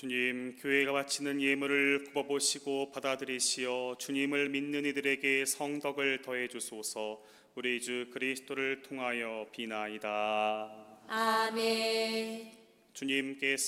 주님, 교회가 바치는 예물을 굽어보시고 받아들이시어 주님을 믿는 이들에게 성덕을 더해 주소서. 우리 주 그리스도를 통하여 비나이다. 아멘. 주님께서